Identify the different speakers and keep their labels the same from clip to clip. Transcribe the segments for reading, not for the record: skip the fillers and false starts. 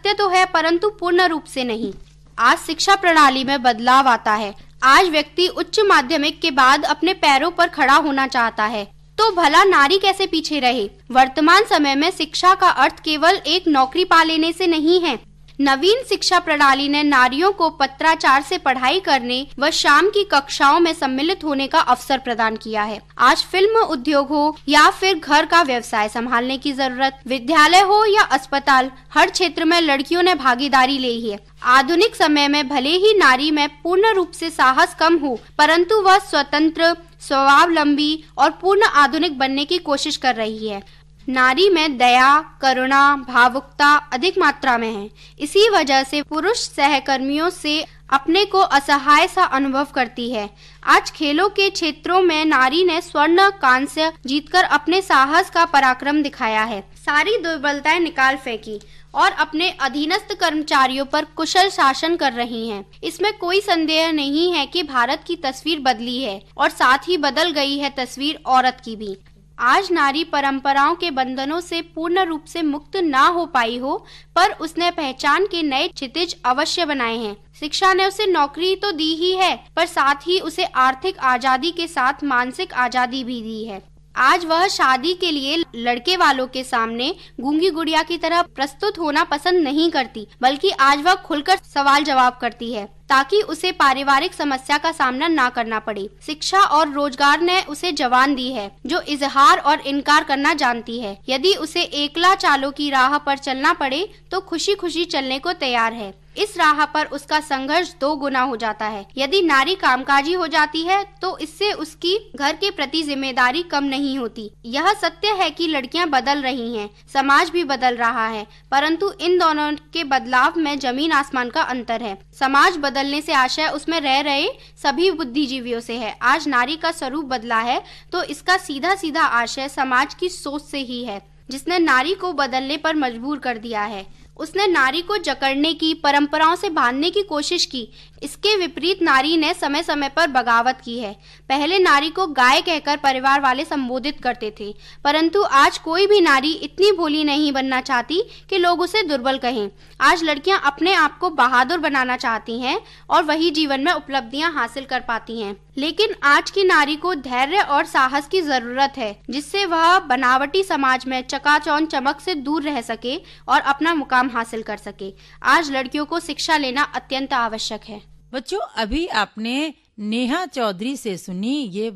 Speaker 1: सत्य तो है, परंतु पूर्ण रूप से नहीं। आज शिक्षा प्रणाली में बदलाव आता है। आज व्यक्ति उच्च माध्यमिक के बाद अपने पैरों पर खड़ा होना चाहता है, तो भला नारी कैसे पीछे रहे। वर्तमान समय में शिक्षा का अर्थ केवल एक नौकरी पा लेने से नहीं है। नवीन शिक्षा प्रणाली ने नारियों को पत्राचार से पढ़ाई करने व शाम की कक्षाओं में सम्मिलित होने का अवसर प्रदान किया है। आज फिल्म उद्योग हो या फिर घर का व्यवसाय संभालने की जरूरत, विद्यालय हो या अस्पताल, हर क्षेत्र में लड़कियों ने भागीदारी ली है। आधुनिक समय में भले ही नारी में पूर्ण रूप से साहस कम हो, परंतु वह स्वतंत्र, स्वावलंबी और पूर्ण आधुनिक बनने की कोशिश कर रही है। नारी में दया, करुणा, भावुकता अधिक मात्रा में है। इसी वजह से पुरुष सहकर्मियों से अपने को असहाय सा अनुभव करती है। आज खेलों के क्षेत्रों में नारी ने स्वर्ण कांस्य जीतकर अपने साहस का पराक्रम दिखाया है। सारी दुर्बलताएं निकाल फेंकी और अपने अधीनस्थ कर्मचारियों पर कुशल शासन कर रही हैं। इसमें कोई संदेह नहीं है कि भारत की तस्वीर बदली है और साथ ही बदल गई है तस्वीर औरत की भी। आज नारी परंपराओं के बंधनों से पूर्ण रूप से मुक्त ना हो पाई हो, पर उसने पहचान के नए क्षितिज अवश्य बनाए हैं। शिक्षा ने उसे नौकरी तो दी ही है, पर साथ ही उसे आर्थिक आजादी के साथ मानसिक आजादी भी दी है। आज वह शादी के लिए लड़के वालों के सामने गूंगी गुड़िया की तरह प्रस्तुत होना पसंद नहीं करती, बल्कि आज वह खुलकर सवाल जवाब करती है ताकि उसे पारिवारिक समस्या का सामना ना करना पड़े। शिक्षा और रोजगार ने उसे जवान दी है जो इजहार और इनकार करना जानती है। यदि उसे एकला चालों की राह पर चलना पड़े तो खुशी खुशी चलने को तैयार है। इस राह पर उसका संघर्ष 2 गुना हो जाता है। यदि नारी कामकाजी हो जाती है तो इससे उसकी घर के प्रति जिम्मेदारी कम नहीं होती। यह सत्य है कि लड़कियां बदल रही हैं, समाज भी बदल रहा है, परंतु इन दोनों के बदलाव में जमीन आसमान का अंतर है। समाज बदलने से आशय उसमें रह रहे सभी बुद्धिजीवियों से है। आज नारी का स्वरूप बदला है तो इसका सीधा सीधा आशय समाज की सोच से ही है, जिसने नारी को बदलने पर मजबूर कर दिया है। उसने नारी को जकड़ने की, परंपराओं से बांधने की कोशिश की। इसके विपरीत नारी ने समय समय पर बगावत की है। पहले नारी को गाय कहकर परिवार वाले संबोधित करते थे, परंतु आज कोई भी नारी इतनी भोली नहीं बनना चाहती कि लोग उसे दुर्बल कहें। आज लड़कियां अपने आप को बहादुर बनाना चाहती हैं और वही जीवन में उपलब्धियां हासिल कर पाती हैं। लेकिन आज की नारी को धैर्य और साहस की जरूरत है, जिससे वह बनावटी समाज में चकाचौंध चमक से दूर रह सके और अपना मुकाम हासिल कर सके। आज लड़कियों को शिक्षा लेना अत्यंत आवश्यक है।
Speaker 2: बच्चों, अभी आपने नेहा चौधरी से सुनी ये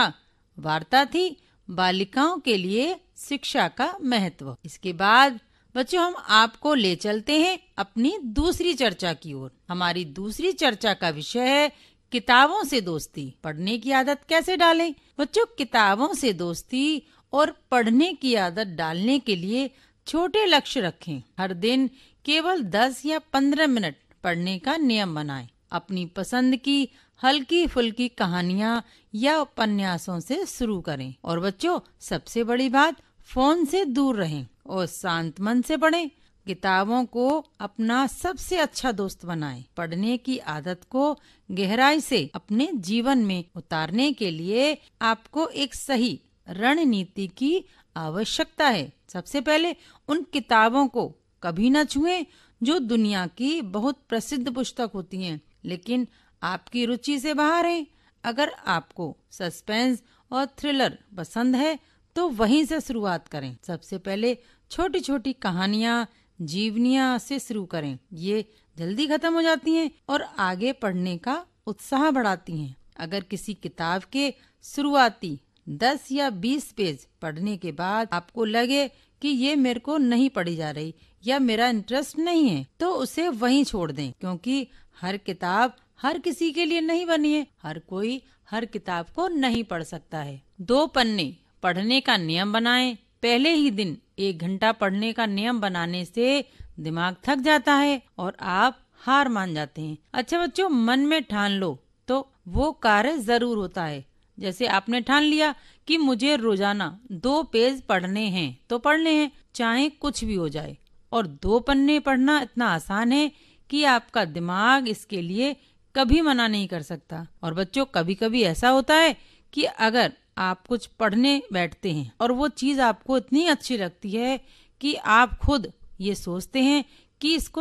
Speaker 2: वार्ता थी बालिकाओं के लिए शिक्षा का महत्व। इसके बाद बच्चों हम आपको ले चलते हैं अपनी दूसरी चर्चा की ओर। हमारी दूसरी चर्चा का विषय है किताबों से दोस्ती, पढ़ने की आदत कैसे डालें। बच्चों, किताबों से दोस्ती और पढ़ने की आदत डालने के लिए छोटे लक्ष्य रखें। हर दिन केवल 10 या 15 मिनट पढ़ने का नियम बनाएं। अपनी पसंद की हल्की फुल्की कहानियां या उपन्यासों से शुरू करें। और बच्चों, सबसे बड़ी बात, फोन से दूर रहें और शांत मन से पढ़ें। किताबों को अपना सबसे अच्छा दोस्त बनाएं। पढ़ने की आदत को गहराई से अपने जीवन में उतारने के लिए आपको एक सही रणनीति की आवश्यकता है। सबसे पहले उन किताबों को कभी न छुएं जो दुनिया की बहुत प्रसिद्ध पुस्तक होती हैं, लेकिन आपकी रुचि से बाहर हैं। अगर आपको सस्पेंस और थ्रिलर पसंद है तो वहीं से शुरुआत करें। सबसे पहले छोटी छोटी कहानियां, जीवनियां से शुरू करें। ये जल्दी खत्म हो जाती हैं और आगे पढ़ने का उत्साह बढ़ाती हैं। अगर किसी किताब के शुरुआती 10 या 20 पेज पढ़ने के बाद आपको लगे कि ये मेरे को नहीं पढ़ी जा रही या मेरा इंटरेस्ट नहीं है, तो उसे वहीं छोड़ दें, क्योंकि हर किताब हर किसी के लिए नहीं बनी है। हर कोई हर किताब को नहीं पढ़ सकता है। 2 पन्ने पढ़ने का नियम बनाएं। पहले ही दिन 1 घंटा पढ़ने का नियम बनाने से दिमाग थक जाता है और आप हार मान जाते हैं। अच्छा बच्चों, मन में ठान लो तो वो कार्य जरूर होता है। जैसे आपने ठान लिया कि मुझे रोजाना 2 पेज पढ़ने हैं तो पढ़ने हैं, चाहे कुछ भी हो जाए। और 2 पन्ने पढ़ना इतना आसान है कि आपका दिमाग इसके लिए कभी मना नहीं कर सकता। और बच्चों, कभी कभी ऐसा होता है कि अगर आप कुछ पढ़ने बैठते हैं और वो चीज आपको इतनी अच्छी लगती है कि आप खुद ये सोचते हैं कि इसको